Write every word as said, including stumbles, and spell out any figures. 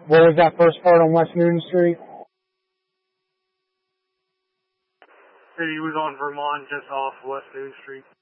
What was that first part on West Newton Street? He was on Vermont just off West Newton Street.